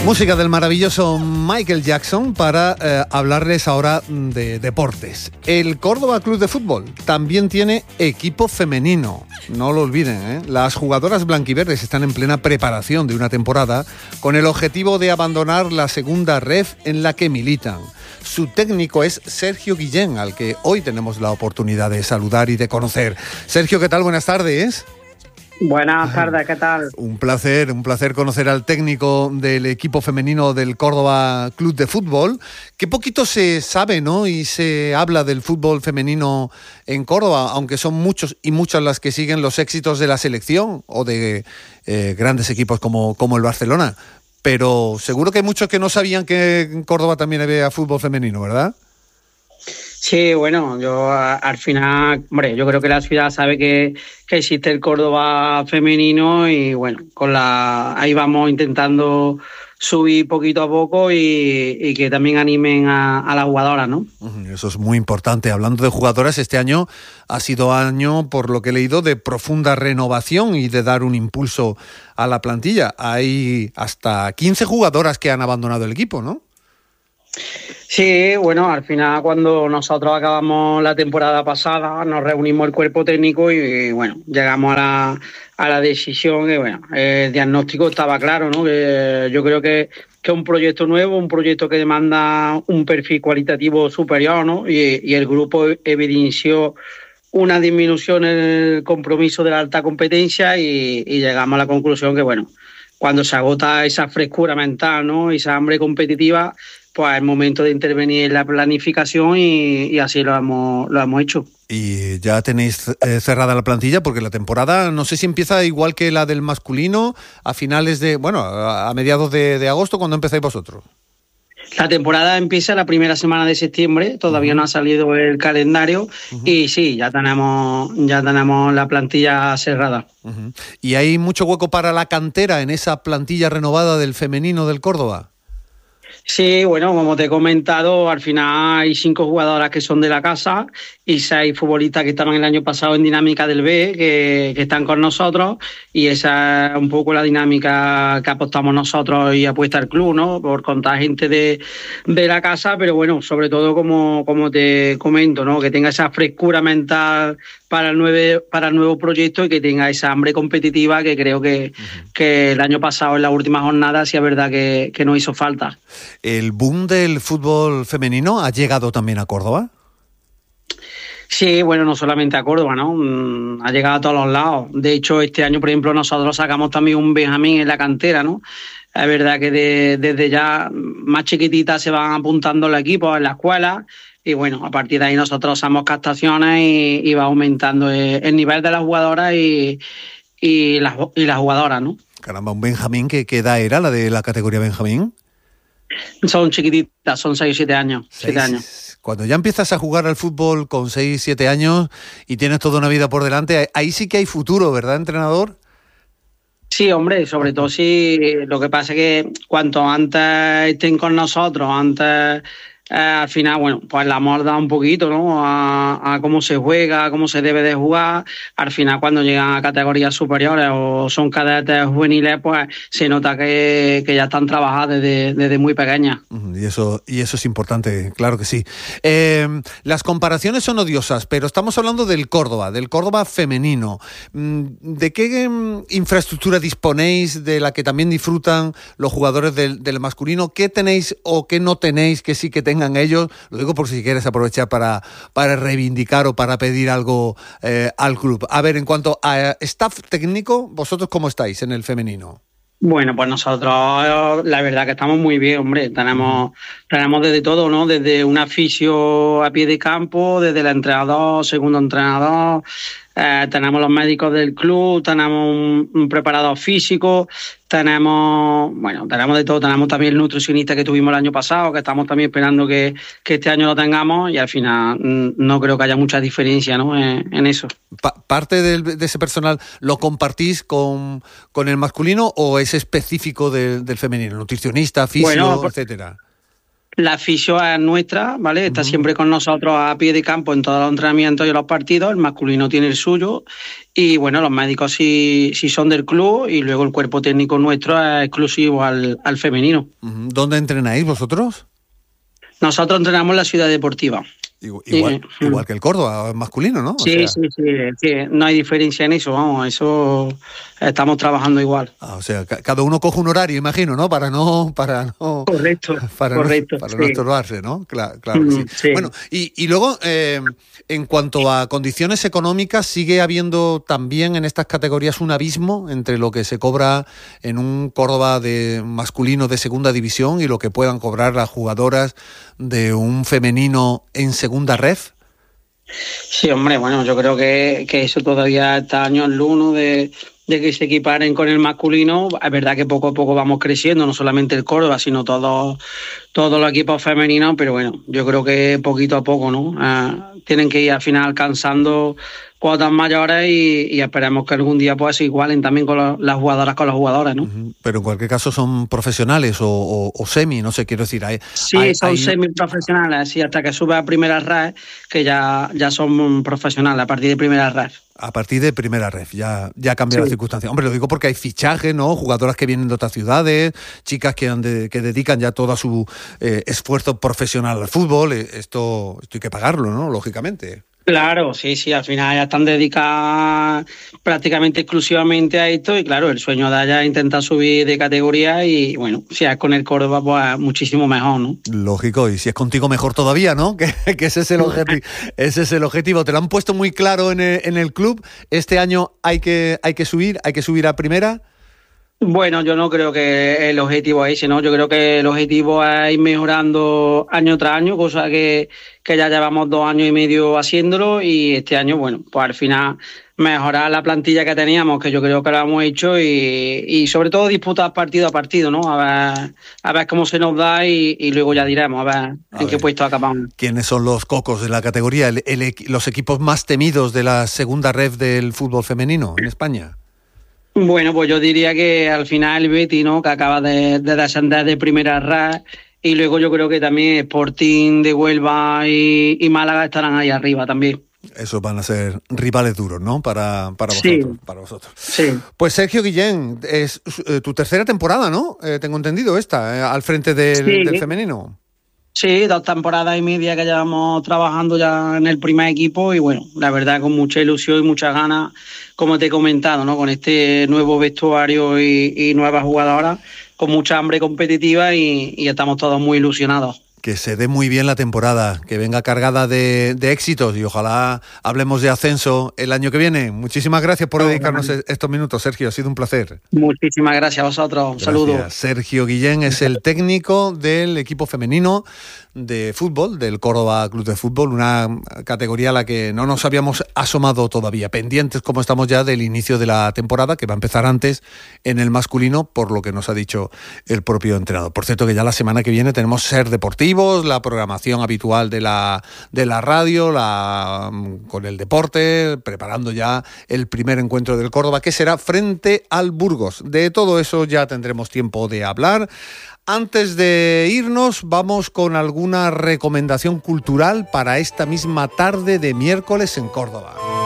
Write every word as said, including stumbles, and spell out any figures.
Música del maravilloso Michael Jackson para eh, hablarles ahora de deportes. El Córdoba Club de Fútbol también tiene equipo femenino. No lo olviden, ¿eh? Las jugadoras blanquiverdes están en plena preparación de una temporada con el objetivo de abandonar la segunda ref en la que militan. Su técnico es Sergio Guillén, al que hoy tenemos la oportunidad de saludar y de conocer. Sergio, ¿qué tal? Buenas tardes. Buenas tardes, ¿qué tal? Un placer, un placer conocer al técnico del equipo femenino del Córdoba Club de Fútbol. Qué poquito se sabe, ¿no? Y se habla del fútbol femenino en Córdoba, aunque son muchos y muchas las que siguen los éxitos de la selección o de eh, grandes equipos como, como el Barcelona. Pero seguro que hay muchos que no sabían que en Córdoba también había fútbol femenino, ¿verdad? Sí, bueno, yo al final, hombre, yo creo que la ciudad sabe que, que existe el Córdoba femenino y bueno, con la ahí vamos intentando subir poquito a poco y, y que también animen a, a las jugadoras, ¿no? Eso es muy importante. Hablando de jugadoras, este año ha sido año, por lo que he leído, de profunda renovación y de dar un impulso a la plantilla. Hay hasta quince jugadoras que han abandonado el equipo, ¿no? Sí, bueno, al final cuando nosotros acabamos la temporada pasada nos reunimos el cuerpo técnico y, y bueno, llegamos a la, a la decisión que bueno, el diagnóstico estaba claro, ¿no? Que yo creo que que es un proyecto nuevo, un proyecto que demanda un perfil cualitativo superior, ¿no? Y, y el grupo evidenció una disminución en el compromiso de la alta competencia y, y llegamos a la conclusión que bueno, cuando se agota esa frescura mental, ¿no? Esa hambre competitiva, pues es momento de intervenir en la planificación y, y así lo hemos, lo hemos hecho. Y ya tenéis eh, cerrada la plantilla porque la temporada no sé si empieza igual que la del masculino a finales de, bueno, a, a mediados de, de agosto, ¿cuándo empezáis vosotros? La temporada empieza la primera semana de septiembre, todavía uh-huh. no ha salido el calendario uh-huh. y sí, ya tenemos, ya tenemos la plantilla cerrada. Uh-huh. ¿Y hay mucho hueco para la cantera en esa plantilla renovada del femenino del Córdoba? Sí, bueno, como te he comentado, al final hay cinco jugadoras que son de la casa y seis futbolistas que estaban el año pasado en dinámica del B, que, que están con nosotros, y esa es un poco la dinámica que apostamos nosotros y apuesta el club, ¿no? Por contar gente de, de la casa, pero bueno, sobre todo como, como te comento, ¿no? Que tenga esa frescura mental para el, nueve, para el nuevo proyecto y que tenga esa hambre competitiva que creo que, uh-huh. que el año pasado en la última jornada sí es verdad que, que nos hizo falta. ¿El boom del fútbol femenino ha llegado también a Córdoba? Sí, bueno, no solamente a Córdoba, ¿no? Mm, ha llegado a todos los lados. De hecho, este año, por ejemplo, nosotros sacamos también un Benjamín en la cantera, ¿no? Es verdad que de, desde ya más chiquititas se van apuntando los equipos en la escuela y bueno, a partir de ahí nosotros hacemos captaciones y, y va aumentando el, el nivel de las jugadoras y, y, las, y las jugadoras, ¿no? Caramba, un Benjamín, ¿qué, qué edad era la de la categoría Benjamín? Son chiquititas, son seis o siete años. siete años. Cuando ya empiezas a jugar al fútbol con seis siete años y tienes toda una vida por delante, ahí sí que hay futuro, ¿verdad, entrenador? Sí, hombre, sobre todo sí. Lo que pasa es que cuanto antes estén con nosotros, antes... Eh, al final, bueno, pues la hemos dado un poquito, ¿no? A, a cómo se juega, a cómo se debe de jugar. Al final, cuando llegan a categorías superiores o son cadetes juveniles, pues se nota que, que ya están trabajadas desde, desde muy pequeñas. Y eso, y eso es importante, claro que sí. Eh, las comparaciones son odiosas, pero estamos hablando del Córdoba, del Córdoba femenino. ¿De qué infraestructura disponéis, de la que también disfrutan los jugadores del, del masculino? ¿Qué tenéis o qué no tenéis que sí que tengan ellos? Lo digo por si quieres aprovechar para, para reivindicar o para pedir algo eh, al club. A ver, en cuanto a staff técnico, ¿vosotros cómo estáis en el femenino? Bueno, pues nosotros la verdad que estamos muy bien, hombre. Tenemos, tenemos desde todo, ¿no? Desde un aficio a pie de campo, desde el entrenador, segundo entrenador, eh, tenemos los médicos del club, tenemos un, un preparador físico, tenemos, bueno, tenemos de todo. Tenemos también el nutricionista que tuvimos el año pasado, que estamos también esperando que, que este año lo tengamos y al final no creo que haya mucha diferencia, ¿no? en, en eso. Pa- ¿Parte de, de ese personal lo compartís con, con el masculino o es específico de, del femenino? Nutricionista, fisio, bueno, etcétera. La fisio es nuestra, ¿vale? Está Uh-huh. siempre con nosotros a pie de campo en todos los entrenamientos y los partidos. El masculino tiene el suyo. Y bueno, los médicos sí, sí son del club y luego el cuerpo técnico nuestro es exclusivo al, al femenino. Uh-huh. ¿Dónde entrenáis vosotros? Nosotros entrenamos en la ciudad deportiva. Igual, igual, Sí. igual que el Córdoba masculino, ¿no? O Sí, sea, sí, sí, sí, no hay diferencia en eso, vamos, eso estamos trabajando igual. ah, o sea, ca- cada uno coge un horario, imagino, ¿no? Para no, para no, Correcto, para correcto. no, para sí. no estorbarse, ¿no? Claro, claro que sí. Mm, sí. Bueno, y, y luego, eh, en cuanto a condiciones económicas, ¿sigue habiendo también en estas categorías un abismo entre lo que se cobra en un Córdoba de masculino de segunda división y lo que puedan cobrar las jugadoras de un femenino en segunda ref? Sí, hombre, bueno, yo creo que, que eso todavía está años luz, ¿no? de, de que se equiparen con el masculino. Es verdad que poco a poco vamos creciendo, no solamente el Córdoba, sino todos todos los equipos femeninos, pero bueno, yo creo que poquito a poco, ¿no? Ah, tienen que ir al final alcanzando cuotas mayores y, y esperemos que algún día pues se igualen también con lo, las jugadoras con los jugadores, ¿no? Uh-huh. Pero en cualquier caso son profesionales o, o, o semi, no sé, quiero decir, hay, Sí, hay, son hay... semiprofesionales, sí, hasta que sube a primera red, que ya, ya son profesionales a partir de primera red. A partir de primera ref, ya, ya cambia sí. la circunstancia. Hombre, lo digo porque hay fichaje, ¿no? Jugadoras que vienen de otras ciudades, chicas que, han de, que dedican ya todo su eh, esfuerzo profesional al fútbol. Esto, esto hay que pagarlo, ¿no? Lógicamente. Claro, sí, sí, al final ya están dedicadas prácticamente exclusivamente a esto y claro, el sueño de ella es intentar subir de categoría y bueno, si es con el Córdoba pues muchísimo mejor, ¿no? Lógico, y si es contigo mejor todavía, ¿no? Que, que ese es el objetivo, ese es el objetivo. Te lo han puesto muy claro en el, en el club. Este año hay que, hay que subir, hay que subir a primera. Bueno, yo no creo que el objetivo es ese, ¿no? Yo creo que el objetivo es ir mejorando año tras año, cosa que, que ya llevamos dos años y medio haciéndolo y este año, bueno, pues al final mejorar la plantilla que teníamos, que yo creo que lo hemos hecho y, y sobre todo disputar partido a partido, ¿no? A ver, a ver cómo se nos da y, y luego ya diremos, a ver a en ver, qué puesto acabamos. ¿Quiénes son los cocos de la categoría, el, el, los equipos más temidos de la segunda ref del fútbol femenino en España? Bueno, pues yo diría que al final el Betis, ¿no? Que acaba de, de descender de primera red y luego yo creo que también Sporting de Huelva y, y Málaga estarán ahí arriba también. Esos van a ser rivales duros, ¿no? Para, para vosotros. Sí. Para vosotros. Sí. Pues Sergio Guillén, es eh, tu tercera temporada, ¿no? Eh, tengo entendido esta, eh, al frente del, sí. del femenino. Sí, dos temporadas y media que llevamos trabajando ya en el primer equipo y bueno, la verdad con mucha ilusión y muchas ganas, como te he comentado, ¿no? Con este nuevo vestuario y, y nuevas jugadoras, con mucha hambre competitiva y, y estamos todos muy ilusionados. Que se dé muy bien la temporada, que venga cargada de, de éxitos y ojalá hablemos de ascenso el año que viene. Muchísimas gracias por dedicarnos estos minutos, Sergio, ha sido un placer. Muchísimas gracias a vosotros, un gracias. Saludo. Sergio Guillén es el técnico del equipo femenino de fútbol, del Córdoba Club de Fútbol, una categoría a la que no nos habíamos asomado todavía, pendientes como estamos ya del inicio de la temporada, que va a empezar antes en el masculino, por lo que nos ha dicho el propio entrenador. Por cierto, que ya la semana que viene tenemos Ser Deportivo, la programación habitual de la, de la radio, la, con el deporte, preparando ya el primer encuentro del Córdoba, que será frente al Burgos. De todo eso ya tendremos tiempo de hablar. Antes de irnos, vamos con alguna recomendación cultural para esta misma tarde de miércoles en Córdoba.